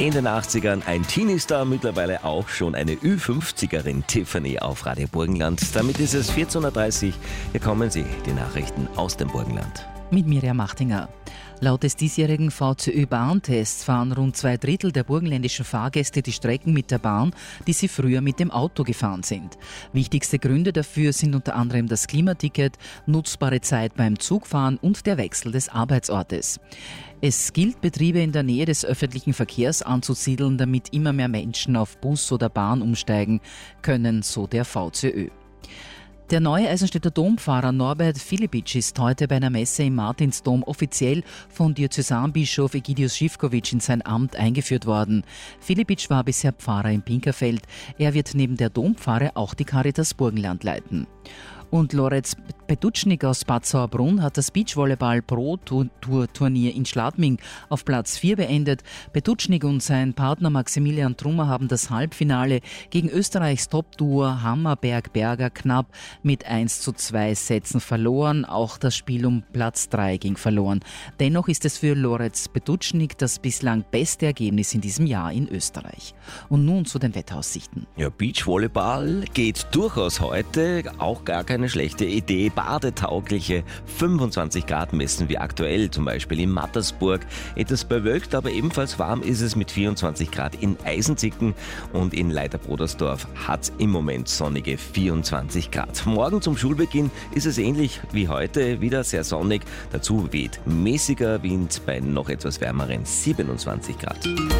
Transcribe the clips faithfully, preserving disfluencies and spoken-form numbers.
In den achtzigern ein Teenie-Star, mittlerweile auch schon eine Ü fünfzigerin, Tiffany auf Radio Burgenland. Damit ist es vierzehn Uhr dreißig. Hier kommen sie, die Nachrichten aus dem Burgenland. Mit Mirjam Machtinger. Laut des diesjährigen V C Ö-Bahntests fahren rund zwei Drittel der burgenländischen Fahrgäste die Strecken mit der Bahn, die sie früher mit dem Auto gefahren sind. Wichtigste Gründe dafür sind unter anderem das Klimaticket, nutzbare Zeit beim Zugfahren und der Wechsel des Arbeitsortes. Es gilt, Betriebe in der Nähe des öffentlichen Verkehrs anzusiedeln, damit immer mehr Menschen auf Bus oder Bahn umsteigen können, so der V C Ö. Der neue Eisenstädter Dompfarrer Norbert Filipitsch ist heute bei einer Messe im Martinsdom offiziell von Diözesanbischof Egidius Živković in sein Amt eingeführt worden. Filipitsch war bisher Pfarrer in Pinkerfeld. Er wird neben der Dompfarre auch die Caritas Burgenland leiten. Und Lorenz Petutschnik aus Bad Sauerbrunn hat das Beachvolleyball-Pro-Tour-Turnier in Schladming auf Platz vier beendet. Petutschnik und sein Partner Maximilian Trummer haben das Halbfinale gegen Österreichs Top-Duo Hammerberg-Berger knapp mit eins zu zwei Sätzen verloren. Auch das Spiel um Platz drei ging verloren. Dennoch ist es für Lorenz Petutschnik das bislang beste Ergebnis in diesem Jahr in Österreich. Und nun zu den Wetteraussichten. Ja, Beachvolleyball geht durchaus heute, auch gar keine Eine schlechte Idee. Badetaugliche fünfundzwanzig Grad messen wir aktuell, zum Beispiel in Mattersburg. Etwas bewölkt, aber ebenfalls warm ist es mit vierundzwanzig Grad in Eisenzicken, und in Leiter-Brodersdorf hat es im Moment sonnige vierundzwanzig Grad. Morgen zum Schulbeginn ist es ähnlich wie heute, wieder sehr sonnig. Dazu weht mäßiger Wind bei noch etwas wärmeren siebenundzwanzig Grad.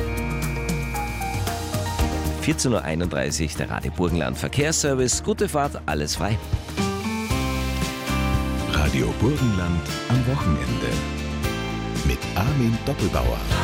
vierzehn Uhr einunddreißig, der Radio Burgenland Verkehrsservice. Gute Fahrt, alles frei. Radio Burgenland am Wochenende mit Armin Doppelbauer.